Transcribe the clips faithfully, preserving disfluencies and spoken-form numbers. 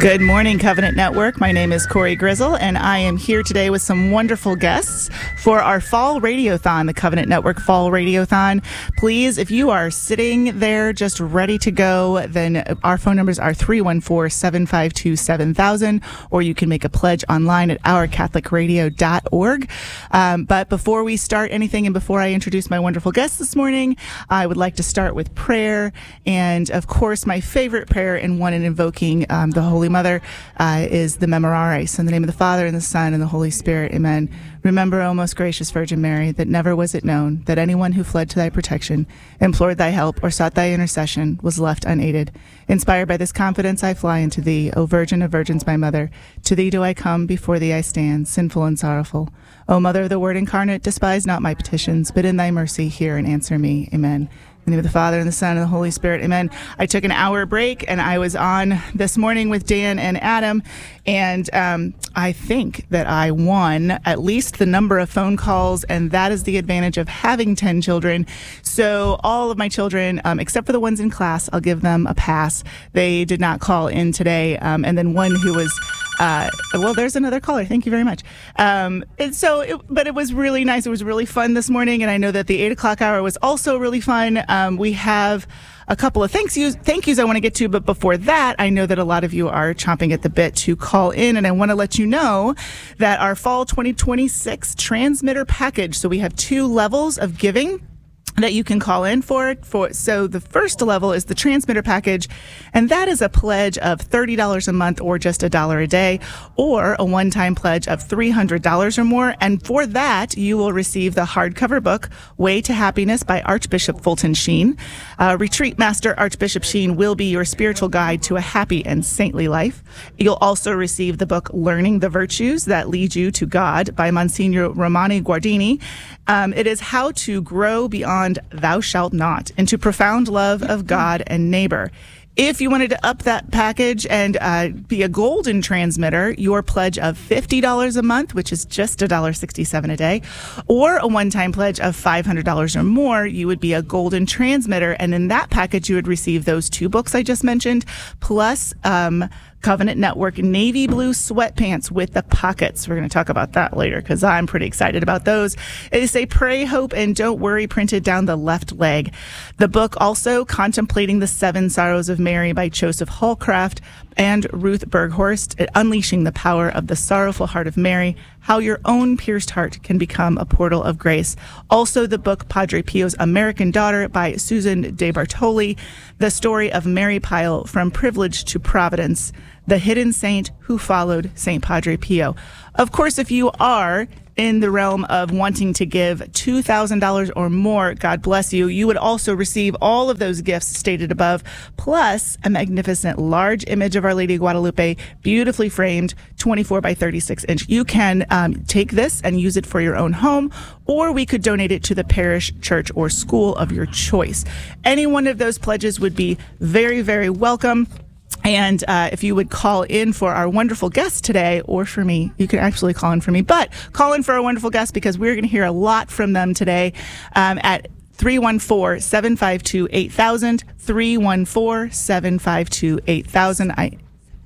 Good morning, Covenant Network. My name is Corey Grizzle, and I am here today with some wonderful guests for our Fall Radiothon, the Covenant Network Fall Radiothon. Please, if you are sitting there just ready to go, then our phone numbers are three one four, seven five two, seven thousand, or you can make a pledge online at our catholic radio dot org. Um, but before we start anything and before I introduce my wonderful guests this morning, I would like to start with prayer. And, of course, my favorite prayer and one in invoking um, the Holy Mother uh, is the Memorares. In the name of the Father, and the Son, and the Holy Spirit. Amen. Remember, O most gracious Virgin Mary, that never was it known that anyone who fled to thy protection, implored thy help, or sought thy intercession was left unaided. Inspired by this confidence, I fly unto thee, O Virgin of Virgins, my Mother. To thee do I come, before thee I stand, sinful and sorrowful. O Mother of the Word incarnate, despise not my petitions, but in thy mercy hear and answer me. Amen. In the name of the Father, and the Son, and the Holy Spirit. Amen. I took an hour break, and I was on this morning with Dan and Adam, and um, I think that I won at least the number of phone calls, and that is the advantage of having ten children. So all of my children, um, except for the ones in class, I'll give them a pass. They did not call in today, um, and then one who was... Uh, well, there's another caller. Thank you very much. Um, and so, it, but it was really nice. It was really fun this morning. And I know that the eight o'clock hour was also really fun. Um, we have a couple of thank yous, thank yous I want to get to. But before that, I know that a lot of you are chomping at the bit to call in. And I want to let you know that our fall twenty twenty-six transmitter package. So we have two levels of giving that you can call in for. for. So the first level is the transmitter package, and that is a pledge of thirty dollars a month or just a dollar a day, or a one-time pledge of three hundred dollars or more. And for that, you will receive the hardcover book, Way to Happiness by Archbishop Fulton Sheen. Uh, Retreat Master Archbishop Sheen will be your spiritual guide to a happy and saintly life. You'll also receive the book, Learning the Virtues That Lead You to God by Monsignor Romani Guardini. Um, it is how to grow beyond thou shalt not into profound love of God and neighbor. If you wanted to up that package and uh, be a golden transmitter, your pledge of fifty dollars a month, which is just one dollar and sixty-seven cents a day, or a one-time pledge of five hundred dollars or more, you would be a golden transmitter. And in that package, you would receive those two books I just mentioned, plus um, Covenant Network navy blue sweatpants with the pockets. We're going to talk about that later because I'm pretty excited about those. They say Pray, Hope, and Don't Worry printed down the left leg. The book also, Contemplating the Seven Sorrows of Mary by Joseph Holcraft and Ruth Berghorst, Unleashing the Power of the Sorrowful Heart of Mary, How Your Own Pierced Heart Can Become a Portal of Grace. Also the book Padre Pio's American Daughter by Susan De Bartoli, The Story of Mary Pyle from Privilege to Providence, The Hidden Saint Who Followed Saint Padre Pio. Of course, if you are in the realm of wanting to give two thousand dollars or more, God bless you, you would also receive all of those gifts stated above, plus a magnificent large image of Our Lady of Guadalupe, beautifully framed, twenty-four by thirty-six inch. You can um, take this and use it for your own home, or we could donate it to the parish, church, or school of your choice. Any one of those pledges would be very, very welcome. And uh, if you would call in for our wonderful guest today, or for me, you can actually call in for me, but call in for our wonderful guest because we're going to hear a lot from them today um, at three one four, seven five two, eight thousand, three one four, seven five two, eight thousand. I,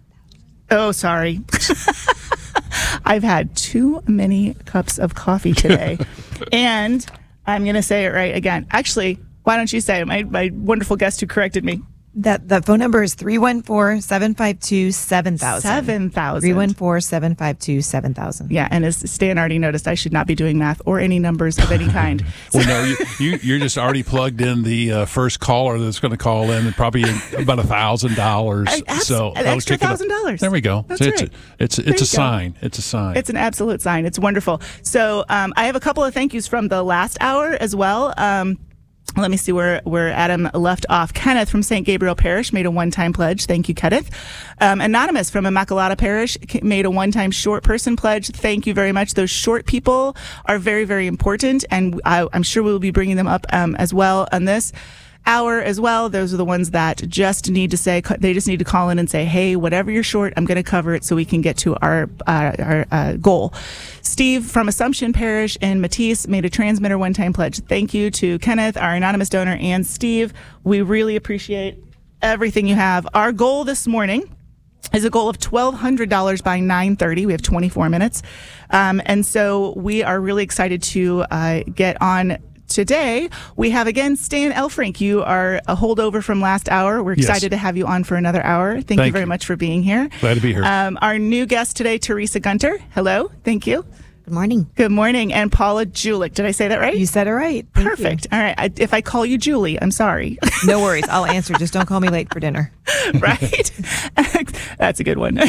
oh, sorry. I've had too many cups of coffee today. And I'm going to say it right again. Actually, why don't you say it? My, my wonderful guest who corrected me. That that phone number is three one four, seven five two, seven thousand. seven thousand. three one four, seven five two, seven thousand. Yeah, and as Stan already noticed, I should not be doing math or any numbers of any kind. Well, no, you, you, you're just already plugged in the uh, first caller that's going to call in, and probably about a thousand dollars. So an extra thousand dollars. There we go. That's so right. It's it's, it's a sign. It's a sign. It's an absolute sign. It's wonderful. So um, I have a couple of thank yous from the last hour as well. Um, Let me see where, where Adam left off. Kenneth from Saint Gabriel Parish made a one-time pledge. Thank you, Kenneth. Um, Anonymous from Immaculata Parish made a one-time short person pledge. Thank you very much. Those short people are very, very important, and I, I'm sure we'll be bringing them up um, as well on this hour as well. Those are the ones that just need to say, they just need to call in and say, hey, whatever you're short, I'm going to cover it so we can get to our uh, our uh, goal. Steve from Assumption Parish in Matisse made a transmitter one-time pledge. Thank you to Kenneth, our anonymous donor, and Steve. We really appreciate everything you have. Our goal this morning is a goal of twelve hundred dollars by nine thirty. We have twenty-four minutes. Um, and so we are really excited to uh, get on today. We have, again, Stan Elfrink. You are a holdover from last hour. We're excited Yes. to have you on for another hour. Thank, Thank you very you. much for being here. Glad to be here. Um, our new guest today, Teresa Gunter. Hello. Thank you. Good morning. Good morning. And Paula Julich. Did I say that right? You said it right. Thank you. Perfect. All right. I, if I call you Julie, I'm sorry. No worries. I'll answer. Just don't call me late for dinner. Right? That's a good one.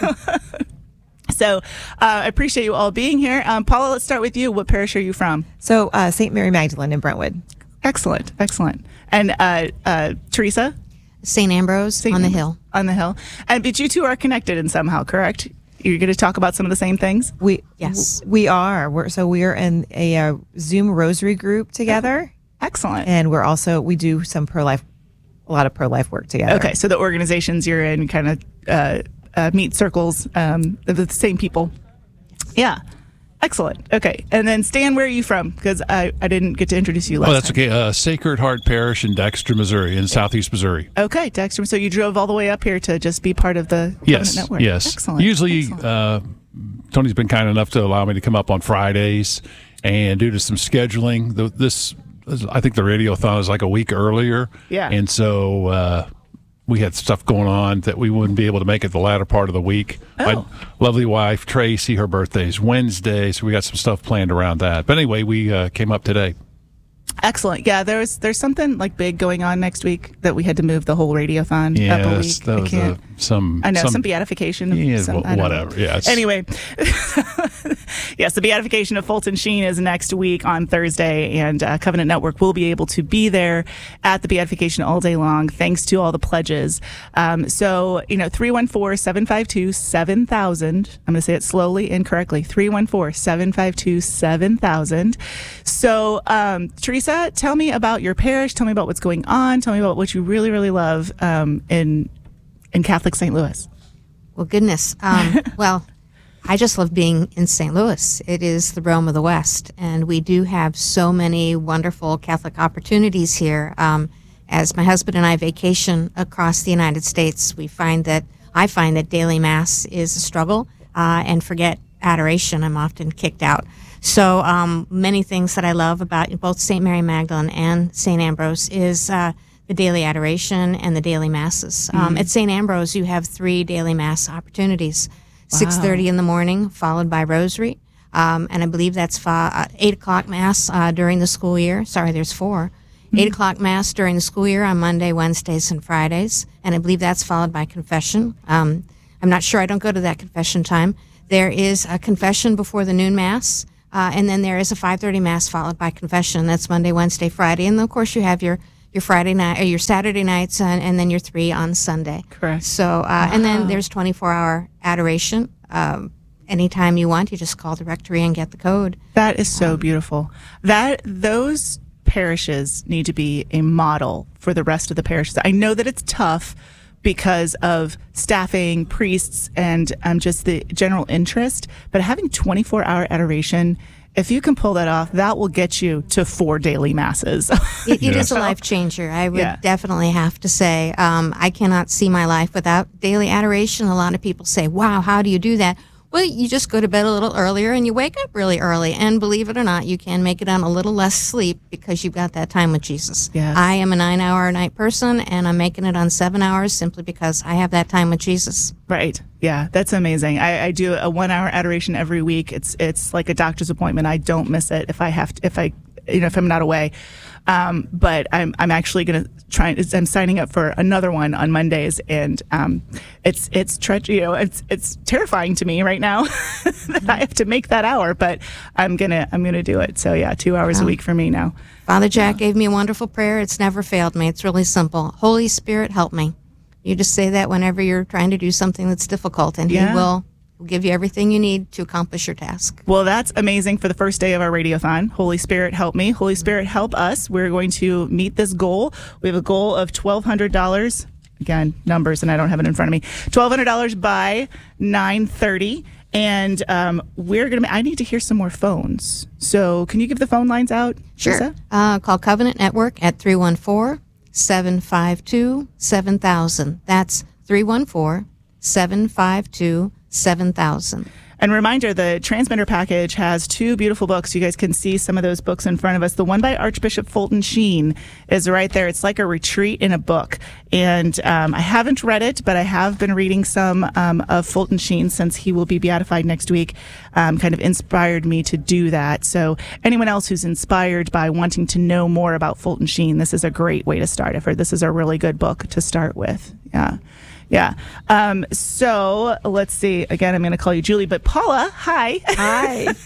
So uh, I appreciate you all being here. Um, Paula, let's start with you. What parish are you from? So, uh, Saint Mary Magdalene in Brentwood. Excellent. Excellent. And uh, uh, Teresa? Saint Ambrose Saint on the Am- hill. On the hill. And but you two are connected in somehow, correct? You're going to talk about some of the same things? We Yes. w- we are. We're so we are in a uh, Zoom rosary group together, Excellent. and we're also we do some pro life, a lot of pro life work together. Okay. So the organizations you're in kind of uh, uh, meet circles um, of the same people. Yeah. Excellent. Okay. And then Stan, where are you from? Because I, I didn't get to introduce you last Oh, that's time. okay. Uh, Sacred Heart Parish in Dexter, Missouri, in southeast Missouri. Okay, Dexter. So you drove all the way up here to just be part of the Covenant Yes, Network. yes. Excellent. Usually, Excellent. uh, Tony's been kind enough to allow me to come up on Fridays, and due to some scheduling, the, this I think the radiothon is like a week earlier. Yeah. and so uh, we had stuff going on that we wouldn't be able to make it the latter part of the week. Oh. My lovely wife Tracy, her birthday's Wednesday, so we got some stuff planned around that. But anyway, we uh, came up today. Excellent. Yeah, there's there's something like big going on next week that we had to move the whole radiothon up a Yes, week. that I was can't. uh, some. I know some, some beatification. Of Yeah, some, wh- I don't know. whatever. Yeah, it's- Anyway, yes, the beatification of Fulton Sheen is next week on Thursday, and uh, Covenant Network will be able to be there at the beatification all day long, thanks to all the pledges. Um, so you know, three one four, seven five two, seven thousand. I'm going to say it slowly and correctly. three one four, seven five two, seven thousand. So um, Teresa, tell me about your parish. Tell me about what's going on. Tell me about what you really, really love um, in in Catholic Saint Louis. Well, goodness. Um, well, I just love being in Saint Louis. It is the Rome of the West, and we do have so many wonderful Catholic opportunities here. Um, as my husband and I vacation across the United States, we find that I find that daily Mass is a struggle, uh, and forget adoration. I'm often kicked out. So um, many things that I love about both Saint Mary Magdalene and Saint Ambrose is uh, the daily adoration and the daily masses. Um, at Saint Ambrose, you have three daily mass opportunities: six thirty in the morning, followed by Rosary, um, and I believe that's fa- uh, eight o'clock mass uh, during the school year. Sorry, there's four. Eight o'clock mass during the school year on Monday, Wednesdays, and Fridays, and I believe that's followed by confession. Um, I'm not sure. I don't go to that confession time. There is a confession before the noon mass. Uh, and then there is a five thirty mass followed by confession. That's Monday, Wednesday, Friday, and then of course you have your, your Friday night or your Saturday nights, and, and then your three on Sunday. Correct. So uh, and then there's twenty-four hour adoration. Um, anytime you want, you just call the rectory and get the code. That is so beautiful. That those parishes need to be a model for the rest of the parishes. I know that it's tough because of staffing, priests, and um, just the general interest. But having twenty-four hour adoration, if you can pull that off, that will get you to four daily masses. It, it is a life changer. I would Yeah. definitely have to say um, I cannot see my life without daily adoration. A lot of people say, wow, how do you do that? Well, you just go to bed a little earlier and you wake up really early. And believe it or not, you can make it on a little less sleep because you've got that time with Jesus. Yes. I am a nine hour a night person, and I'm making it on seven hours simply because I have that time with Jesus. Right. Yeah, that's amazing. I, I do a one hour adoration every week. It's it's like a doctor's appointment. I don't miss it if I have to, if I you know if I'm not away. Um, but I'm I'm actually gonna try. I'm signing up for another one on Mondays, and um, it's it's tre- you know it's it's terrifying to me right now that I have to make that hour. But I'm gonna I'm gonna do it. So yeah, two hours a week for me now. Father Jack gave me a wonderful prayer. It's never failed me. It's really simple. Holy Spirit, help me. You just say that whenever you're trying to do something that's difficult, and Yeah. He will will give you everything you need to accomplish your task. Well, that's amazing for the first day of our radiothon. Holy Spirit, help me. Holy Spirit, help us. We're going to meet this goal. We have a goal of twelve hundred dollars. Again, numbers, and I don't have it in front of me. twelve hundred dollars by nine thirty. And um, we're going to, I need to hear some more phones. So can you give the phone lines out, Teresa? Uh, call Covenant Network at three one four, seven five two, seven thousand. That's three one four, seven five two, seven thousand. And reminder, the transmitter package has two beautiful books. You guys can see some of those books in front of us. The one by Archbishop Fulton Sheen is right there. It's like a retreat in a book. And um, I haven't read it, but I have been reading some um, of Fulton Sheen since he will be beatified next week. Um, kind of inspired me to do that. So anyone else who's inspired by wanting to know more about Fulton Sheen, this is a great way to start. I've heard this is a really good book to start with. Yeah. Yeah. Um, so let's see. Again, I'm going to call you Julie, but Paula, hi. Hi.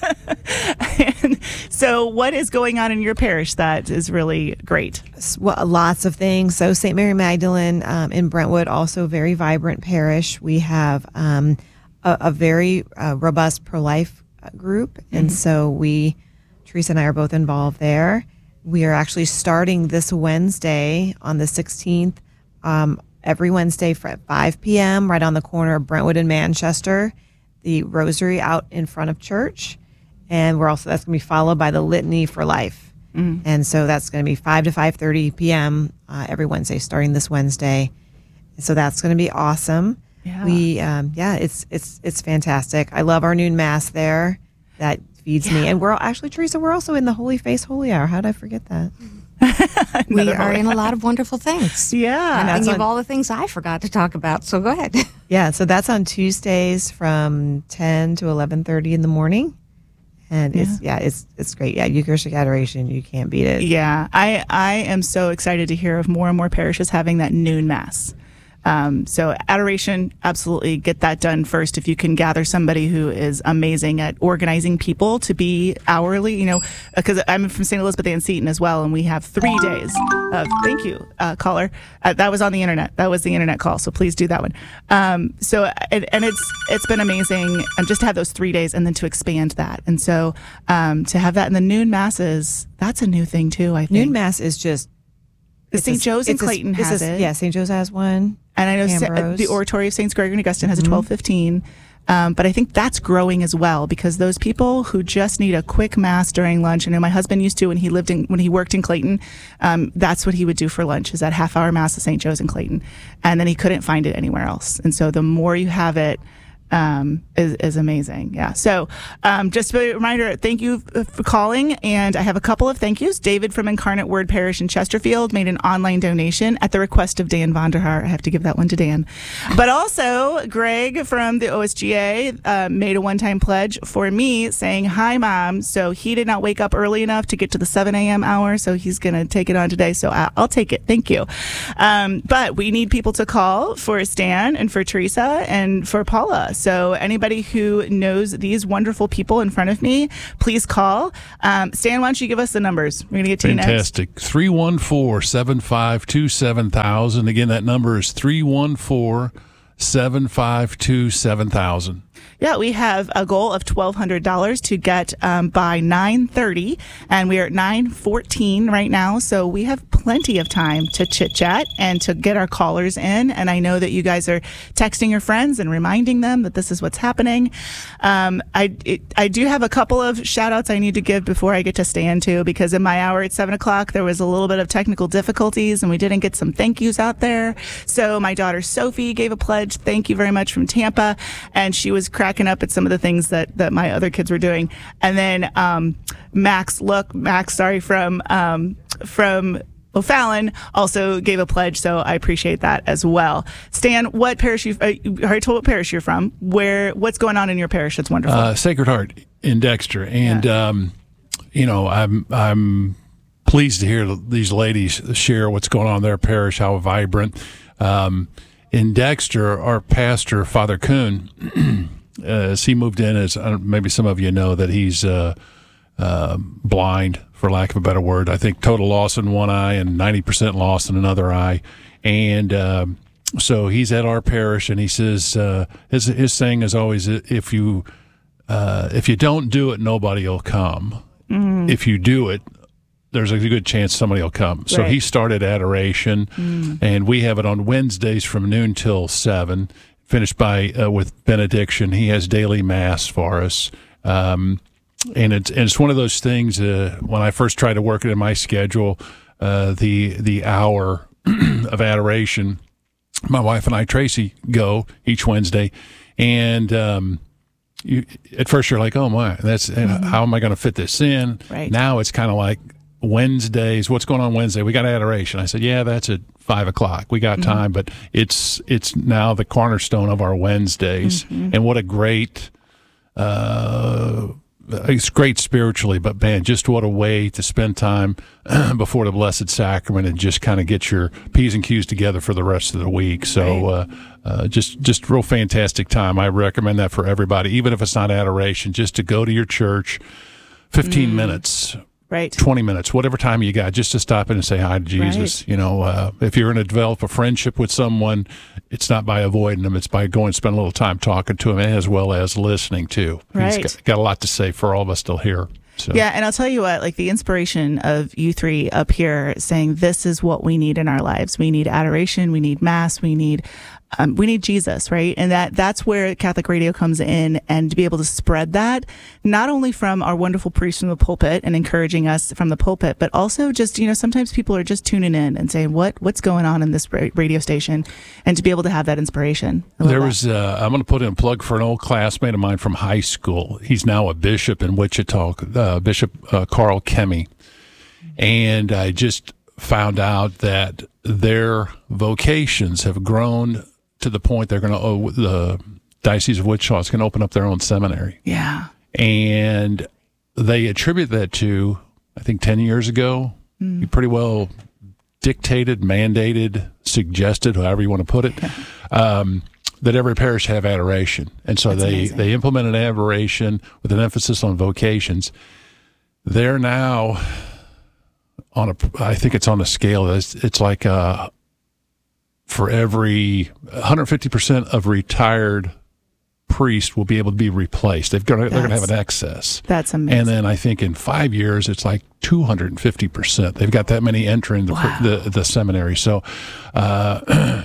And so what is going on in your parish that is really great? Well, lots of things. So Saint Mary Magdalene um, in Brentwood, also a very vibrant parish. We have um, a, a very uh, robust pro-life group. And mm-hmm. so we, Teresa and I are both involved there. We are actually starting this Wednesday on the sixteenth, um, every Wednesday at five p.m. right on the corner of Brentwood and Manchester, the rosary out in front of church. And we're also, that's going to be followed by the Litany for Life. Mm. And so that's going to be five to five thirty p.m. Uh, every Wednesday, starting this Wednesday. So that's going to be awesome. Yeah. We, um, yeah, it's, it's, it's fantastic. I love our noon mass there. That feeds yeah. me. And we're actually, Teresa, we're also in the Holy Face Holy Hour. How did I forget that? We are in a lot of wonderful things. Yeah. I'm thinking on, of all the things I forgot to talk about, so go ahead. Yeah, so that's on Tuesdays from ten to eleven thirty in the morning. And yeah. it's, yeah, it's it's great. Yeah, Eucharistic Adoration, you can't beat it. Yeah, I, I am so excited to hear of more and more parishes having that noon mass. Um, so adoration, absolutely get that done first. If you can gather somebody who is amazing at organizing people to be hourly, you know, because I'm from Saint Elizabeth Ann Seton as well, and we have three days of, thank you, uh, caller. Uh, that was on the internet. That was the internet call. So please do that one. Um, so, and, and it's, it's been amazing um, just to have those three days and then to expand that. And so, um, to have that in the noon masses, that's a new thing too, I think. Noon mass is just, Saint Joe's in Clayton a, has a, it. Yeah, Saint Joe's has one. And I know Sa- the Oratory of Saints Gregory and Augustine has a twelve fifteen. Um, but I think that's growing as well, because those people who just need a quick mass during lunch, I know my husband used to when he lived in, when he worked in Clayton, um, that's what he would do for lunch, is that half hour mass at Saint Joe's in Clayton. And then he couldn't find it anywhere else. And so the more you have it, um, is, is amazing. Yeah. So, um, just a reminder, thank you for calling. And I have a couple of thank yous. David from Incarnate Word Parish in Chesterfield made an online donation at the request of Dan Vonderhaar. I have to give that one to Dan. But also Greg from the O S G A, uh, made a one-time pledge for me saying, hi, Mom. So he did not wake up early enough to get to the seven a.m. hour. So he's going to take it on today. So I, I'll take it. Thank you. Um, but we need people to call for Stan and for Teresa and for Paula. So anybody who knows these wonderful people in front of me, please call. Um, Stan, why don't you give us the numbers? We're going to get to you next. Fantastic. three one four, seven five two, seven thousand. Again, that number is three one four, seven five two, seven thousand. Yeah, we have a goal of twelve hundred dollars to get um, by nine thirty, and we are at nine fourteen right now, so we have plenty of time to chit-chat and to get our callers in, and I know that you guys are texting your friends and reminding them that this is what's happening. Um, I it, I do have a couple of shout-outs I need to give before I get to Stan, too, because in my hour at seven o'clock, there was a little bit of technical difficulties, and we didn't get some thank yous out there. So my daughter Sophie gave a pledge, thank you very much, from Tampa, and she was cracking up at some of the things that, that my other kids were doing. And then um, Max, look, Max, sorry, from um, from O'Fallon also gave a pledge, so I appreciate that as well. Stan, what parish you? Uh, you already told what parish you're from. Where? What's going on in your parish? That's wonderful. Uh, Sacred Heart in Dexter, and Yeah. um, you know, I'm I'm pleased to hear these ladies share what's going on in their parish, how vibrant. Um, in Dexter, our pastor, Father Kuhn, as he moved in, as uh, maybe some of you know, that he's uh, uh, blind, for lack of a better word. I think total loss in one eye and ninety percent loss in another eye. And uh, so he's at our parish, and he says, uh, his, his saying is always, if you uh, if you don't do it, nobody will come. Mm. If you do it, there's a good chance somebody will come. So Right. he started adoration, mm. and we have it on Wednesdays from noon till seven, finished by uh, with benediction. He has daily mass for us. Um, and it's and it's one of those things, uh, when I first tried to work it in my schedule, uh, the the hour of adoration, my wife and I, Tracy, go each Wednesday, and um, you, at first you're like, oh my, that's mm-hmm. how am I going to fit this in? Right. Now it's kind of like Wednesdays. What's going on Wednesday? We got adoration. I said, yeah, that's at five o'clock. We got mm-hmm. time, but it's it's now the cornerstone of our Wednesdays, mm-hmm. and what a great. Uh, It's great spiritually, but man, just what a way to spend time before the Blessed Sacrament and just kind of get your P's and Q's together for the rest of the week. So uh, uh, just just real fantastic time. I recommend that for everybody, even if it's not adoration, just to go to your church, fifteen mm. minutes. Right. twenty minutes, whatever time you got, just to stop in and say hi to Jesus. Right. You know, uh, if you're going to develop a friendship with someone, it's not by avoiding them. It's by going and spend a little time talking to him as well as listening to. Right. He's got, got a lot to say for all of us still here. So. Yeah, and I'll tell you what, like the inspiration of you three up here saying this is what we need in our lives. We need adoration, we need mass, we need um, we need Jesus, right? And that that's where Catholic Radio comes in, and to be able to spread that, not only from our wonderful priest from the pulpit and encouraging us from the pulpit, but also just, you know, sometimes people are just tuning in and saying, what what's going on in this radio station, and to be able to have that inspiration. There was, uh, I'm going to put in a plug for an old classmate of mine from high school. He's now a bishop in Wichita, uh, Bishop uh, Carl Kemme, and I just found out that their vocations have grown to the point they're going to, oh, the Diocese of Wichita is going to open up their own seminary. Yeah. And they attribute that to, I think, ten years ago, mm. you pretty well dictated, mandated, suggested, however you want to put it, um, that every parish have adoration. And so That's they, amazing. they implemented adoration with an emphasis on vocations. They're now on a, I think it's on a scale, it's, it's like a, for every one hundred fifty percent of retired priests will be able to be replaced. They've got, they're going to have an excess. That's amazing. And then I think in five years, it's like two hundred fifty percent. They've got that many entering the, wow. the, the seminary. So uh,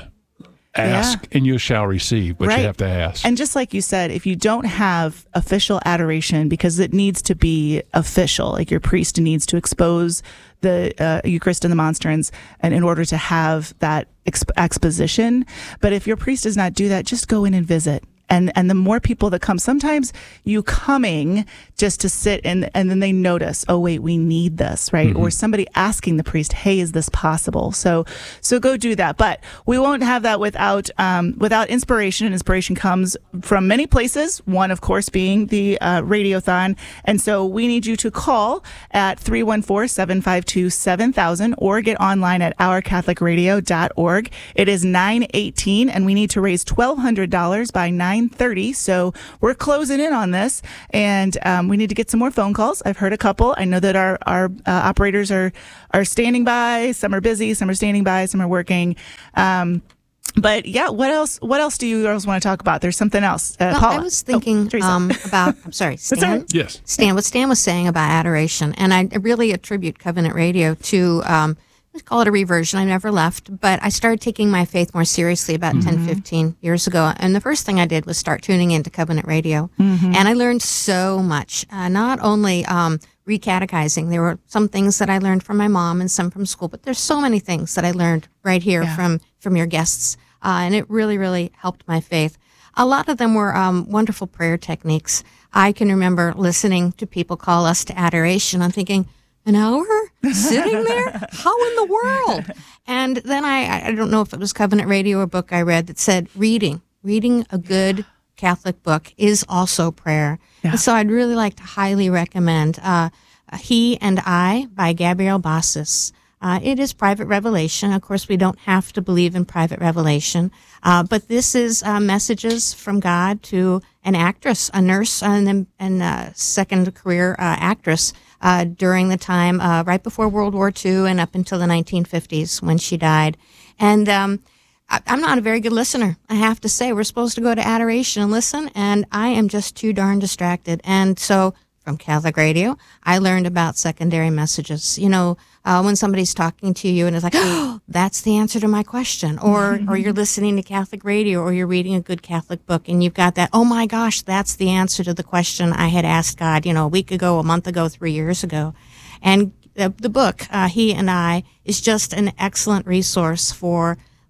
ask yeah. and you shall receive, but right. you have to ask. And just like you said, if you don't have official adoration, because it needs to be official, like your priest needs to expose the uh, Eucharist and the monstrance, and in order to have that exp- exposition. But if your priest does not do that, just go in and visit. And and the more people that come, sometimes you coming just to sit and and then they notice, oh wait, we need this, right? Mm-hmm. Or somebody asking the priest, hey, is this possible? So so go do that. But we won't have that without um, without inspiration. And inspiration comes from many places. One, of course, being the uh, Radiothon. And so we need you to call at three one four, seven five two, seven thousand or get online at our catholic radio dot org. It is nine eighteen, and we need to raise twelve hundred dollars by nine thirty. So we're closing in on this, and um, we need to get some more phone calls. I've heard a couple. I know that our our uh, operators are are standing by. Some are busy. Some are standing by. Some are working. Um, but yeah, what else? What else do you girls want to talk about? There's something else. Uh, well, Paula. I was thinking oh, um, about. I'm sorry, Stan. Yes, Stan. What Stan was saying about adoration, and I really attribute Covenant Radio to. Um, Let's call it a reversion. I never left, but I started taking my faith more seriously about mm-hmm. ten, fifteen years ago. And the first thing I did was start tuning into Covenant Radio. Mm-hmm. And I learned so much, uh, not only um, recatechizing. There were some things that I learned from my mom and some from school, but there's so many things that I learned right here yeah. from, from your guests. Uh, and it really, really helped my faith. A lot of them were um, wonderful prayer techniques. I can remember listening to people call us to adoration. I'm thinking, an hour sitting there? How in the world? And then I, I don't know if it was Covenant Radio or a book I read that said reading, reading a good Catholic book is also prayer. Yeah. And so I'd really like to highly recommend uh, He and I by Gabriel Bassis. Uh, it is private revelation. Of course, we don't have to believe in private revelation, uh, but this is uh, messages from God to an actress, a nurse, and and uh, second career uh, actress uh, during the time uh, right before World War Two and up until the nineteen fifties when she died. And um, I, I'm not a very good listener, I have to say. We're supposed to go to adoration and listen, and I am just too darn distracted. And so from Catholic Radio, I learned about secondary messages. You know, uh, when somebody's talking to you and it's like, oh, that's the answer to my question. Or or you're listening to Catholic Radio or you're reading a good Catholic book and you've got that, oh my gosh, that's the answer to the question I had asked God, you know, a week ago, a month ago, three years ago. And the, the book, uh, He and I, is just an excellent resource for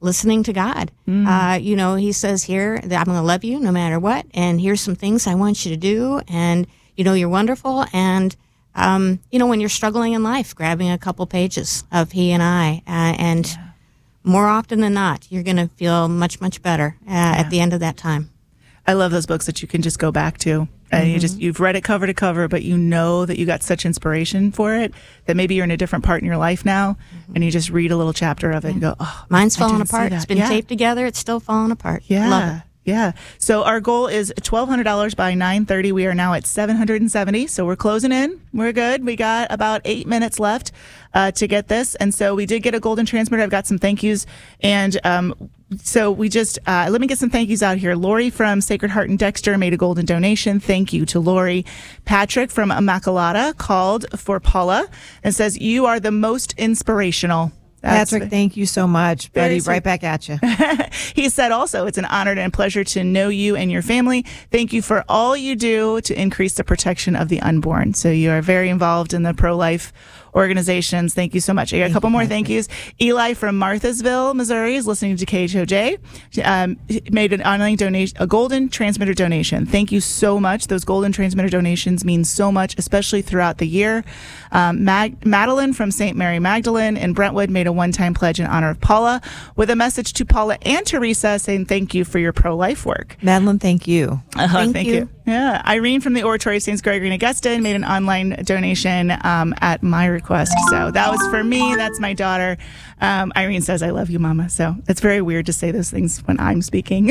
listening to God. Mm. Uh, you know, he says here that I'm going to love you no matter what, and here's some things I want you to do, and, you know, you're wonderful, and, um, you know, when you're struggling in life, grabbing a couple pages of He and I, uh, and yeah. more often than not, you're going to feel much, much better uh, yeah. at the end of that time. I love those books that you can just go back to. And you just, you've read it cover to cover, but you know that you got such inspiration for it that maybe you're in a different part in your life now, mm-hmm. and you just read a little chapter of it and go, oh, mine's falling apart. It's been yeah. taped together. It's still falling apart. Yeah. Love it. Yeah. So our goal is twelve hundred dollars by nine thirty. We are now at seven hundred seventy. So we're closing in. We're good. We got about eight minutes left uh, to get this. And so we did get a golden transmitter. I've got some thank yous. And um, so we just, uh, let me get some thank yous out here. Lori from Sacred Heart in Dexter made a golden donation. Thank you to Lori. Patrick from Immaculata called for Paula and says, you are the most inspirational. That's Patrick, thank you so much, buddy. Right back at you. He said also, it's an honor and pleasure to know you and your family. Thank you for all you do to increase the protection of the unborn. So you are very involved in the pro-life organizations. Thank you so much. I got a couple more thank yous. Eli from Marthasville, Missouri is listening to K H O J. Um, made an online donation, a golden transmitter donation. Thank you so much. Those golden transmitter donations mean so much, especially throughout the year. Um, Mag- Madeline from Saint Mary Magdalene in Brentwood made a one-time pledge in honor of Paula with a message to Paula and Teresa saying thank you for your pro-life work. Madeline, thank you. Uh, thank, thank you. you. Yeah. Irene from the Oratory of Saints Gregory and Augustine made an online donation um, at my request. So that was for me. That's my daughter. Um, Irene says, I love you, Mama. So it's very weird to say those things when I'm speaking.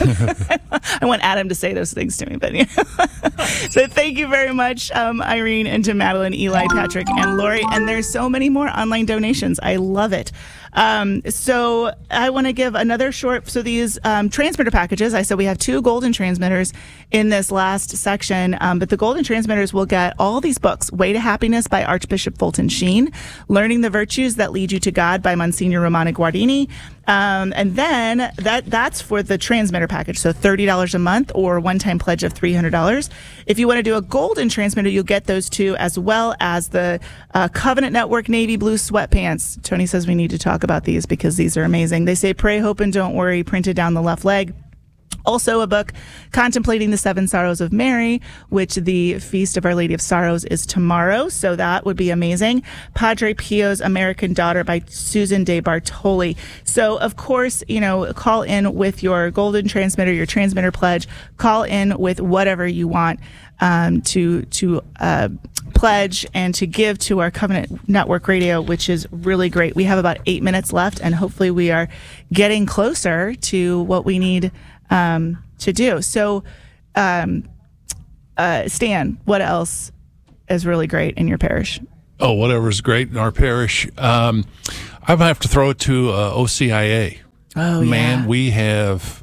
I want Adam to say those things to me. But yeah. So thank you very much, um, Irene, and to Madeline, Eli, Patrick, and Lori. And there's so many more online donations. I love it. Um, so I want to give another short, so these um, transmitter packages, I said we have two golden transmitters in this last section, um, but the golden transmitters will get all these books: Way to Happiness by Archbishop Fulton Sheen, Learning the Virtues That Lead You to God by Monsignor Romano Guardini, um, and then that that's for the transmitter package, so thirty dollars a month or a one-time pledge of three hundred dollars. If you want to do a golden transmitter, you'll get those two, as well as the uh, Covenant Network Navy Blue Sweatpants. Tony says we need to talk about these because these are amazing. They say pray, hope, and don't worry printed down the left leg. Also a book, Contemplating the Seven Sorrows of Mary, which the Feast of Our Lady of Sorrows is tomorrow, so that would be amazing. Padre Pio's American Daughter by Susan De Bartoli. So, of course, you know, call in with your golden transmitter, your transmitter pledge. Call in with whatever you want um, to to uh, pledge and to give to our Covenant Network Radio, which is really great. We have about eight minutes left, and hopefully we are getting closer to what we need Um, to do. So, um, uh, Stan, what else is really great in your parish? Oh, whatever's great in our parish. Um, I might have to throw it to uh, O C I A. Oh, Man, yeah. we have,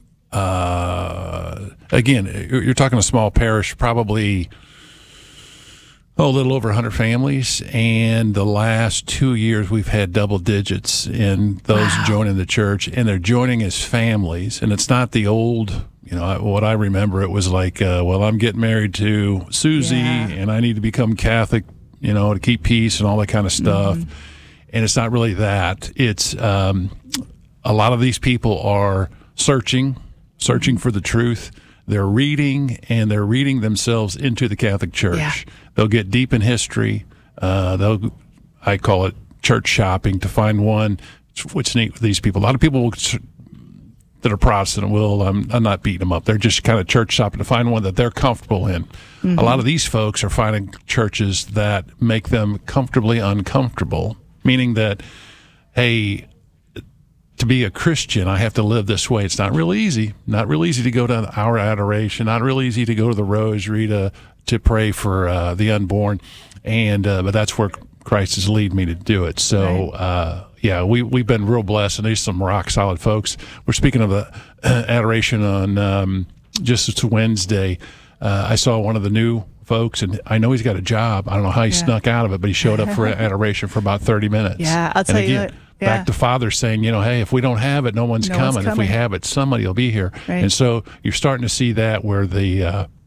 uh, again, you're, you're talking a small parish, probably, oh, a little over one hundred families. And the last two years, we've had double digits in those wow. joining the church. And they're joining as families. And it's not the old, you know, what I remember. It was like, uh, well, I'm getting married to Susie, yeah. and I need to become Catholic, you know, to keep peace and all that kind of stuff. Mm-hmm. And it's not really that. It's um, a lot of these people are searching, searching for the truth. They're reading, and they're reading themselves into the Catholic Church. Yeah. They'll get deep in history. Uh, they'll, I call it church shopping to find one. What's neat with these people? A lot of people that are Protestant will, um, I'm not beating them up. They're just kind of church shopping to find one that they're comfortable in. Mm-hmm. A lot of these folks are finding churches that make them comfortably uncomfortable, meaning that, hey, to be a Christian, I have to live this way. It's not real easy. Not real easy to go to our adoration. Not real easy to go to the rosary to to pray for uh, the unborn. And uh, but that's where Christ has lead me to do it. So right. uh, yeah, we we've been real blessed, and these some rock solid folks. We're speaking of the uh, adoration on um, just it's Wednesday. Uh, I saw one of the new folks, and I know he's got a job. I don't know how he yeah. snuck out of it, but he showed up for adoration for about thirty minutes. Yeah, I'll tell and again, you what. Yeah. Back to Father saying, you know, hey, if we don't have it, no one's, no coming. one's coming. If we have it, somebody will be here. Right. And so you're starting to see that where the uh,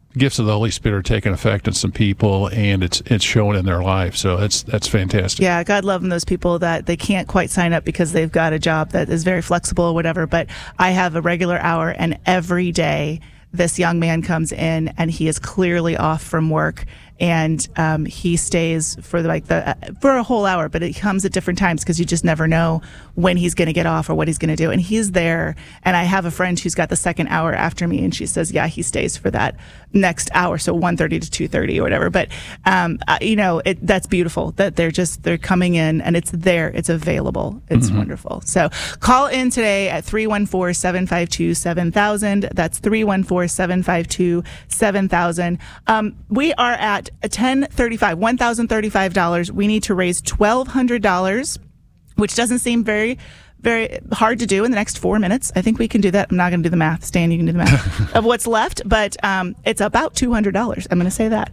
gifts of the Holy Spirit are taking effect in some people, and it's it's showing in their life. So that's that's fantastic. Yeah, God loving those people that they can't quite sign up because they've got a job that is very flexible or whatever. But I have a regular hour, and every day this young man comes in, and he is clearly off from work. And um, he stays for like the for a whole hour, but it comes at different times because you just never know when he's going to get off or what he's going to do. And he's there. And I have a friend who's got the second hour after me, and she says, "Yeah, he stays for that next hour, so one thirty to two thirty or whatever." But um, uh, you know, it, that's beautiful that they're just they're coming in and it's there, it's available, it's mm-hmm. wonderful. So call in today at three one four, seven five two, seven thousand. That's three one four, seven five two, seven thousand. Um, we are at ten thirty-five, one thousand thirty-five dollars. We need to raise twelve hundred dollars, which doesn't seem very, very hard to do in the next four minutes. I think we can do that. I'm not going to do the math. Stan, you can do the math of what's left, but um, it's about two hundred dollars. I'm going to say that.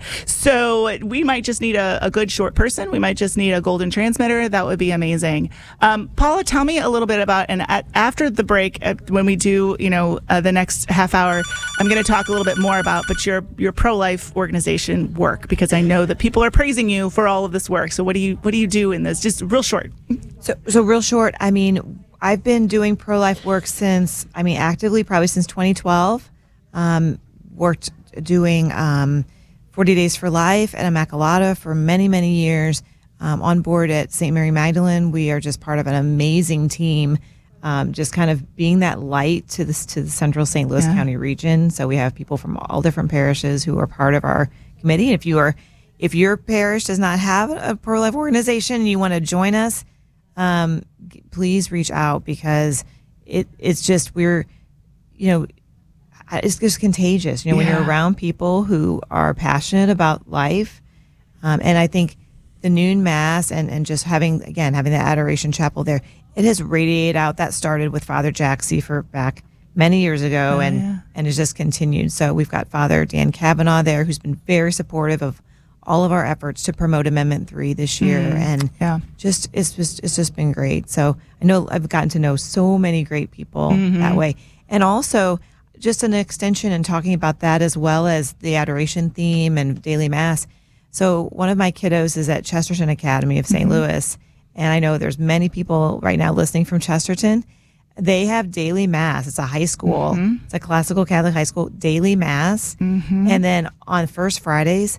So we might just need a, a good short person. We might just need a golden transmitter. That would be amazing. Um, Paula, tell me a little bit about, and at, after the break, uh, when we do, you know, uh, the next half hour, I'm going to talk a little bit more about, but your your pro-life organization work, because I know that people are praising you for all of this work. So what do you what do you do in this? Just real short. So so real short. I mean, I've been doing pro-life work since, I mean, actively probably since twenty twelve. Um, worked doing um, forty Days for Life at Immaculata for many, many years. Um, on board at Saint Mary Magdalene, we are just part of an amazing team. Um, just kind of being that light to this to the central Saint Louis yeah. County region. So we have people from all different parishes who are part of our committee. If you are, if your parish does not have a pro-life organization and you want to join us, um, please reach out, because it it's just we're, you know, it's just contagious. You know, yeah. when you're around people who are passionate about life, um, and I think the noon mass and and just having again having the Adoration Chapel there. It has radiated out. That started with Father Jack Seifer back many years ago, oh, and yeah. and has just continued. So we've got Father Dan Kavanaugh there, who's been very supportive of all of our efforts to promote Amendment Three this year, mm, and yeah. just it's just it's just been great. So I know I've gotten to know so many great people mm-hmm. that way, and also just an extension and talking about that as well as the adoration theme and daily mass. So one of my kiddos is at Chesterton Academy of Saint Mm-hmm. Louis. And I know there's many people right now listening from Chesterton. They have daily mass. It's a high school. Mm-hmm. It's a classical Catholic high school, daily mass. Mm-hmm. And then on First Fridays,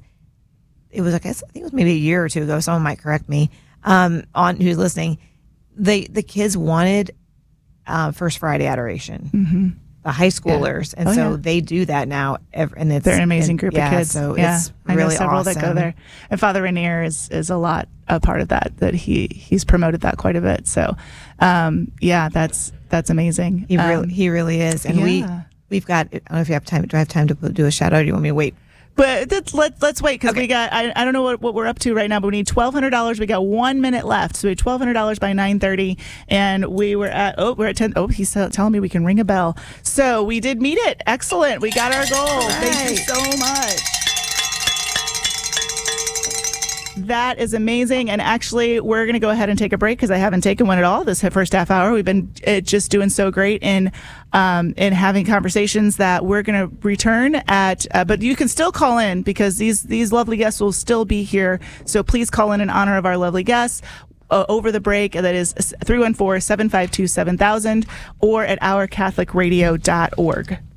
it was, I guess, I think it was maybe a year or two ago. Someone might correct me um, on who's listening. They, the kids wanted uh, First Friday adoration. Mm-hmm. The high schoolers, yeah. and oh, so yeah. they do that now. Every, and it's, they're an amazing and, group yeah, of kids. So yeah. it's I really know several awesome. that go there. And Father Rainier is is a lot a part of that. That he he's promoted that quite a bit. So, um, yeah, that's that's amazing. He um, really he really is. And yeah. we we've got. I don't know if you have time. Do I have time to do a shout out? Or do you want me to wait? But let's let, let's wait, because okay. we got, I, I don't know what, what we're up to right now, but we need twelve hundred dollars. We got one minute left. So we have twelve hundred dollars by nine thirty. And we were at, oh, we're at ten. Oh, he's telling me we can ring a bell. So we did meet it. Excellent. We got our goal. Right. Thank you so much. That is amazing. And actually, we're going to go ahead and take a break, because I haven't taken one at all this first half hour. We've been uh, just doing so great in um, in having conversations that we're going to return at. Uh, but you can still call in, because these these lovely guests will still be here. So please call in in honor of our lovely guests. Uh, over the break, that is three one four, seven five two, seven thousand, or at our catholic radio dot org.